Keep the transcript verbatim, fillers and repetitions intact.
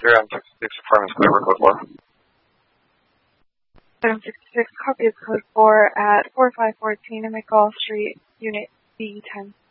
here on sixty-six, Apartments, Clear, code four. Item sixty-six, copy of code four at four five one four McGall Street, Unit B ten.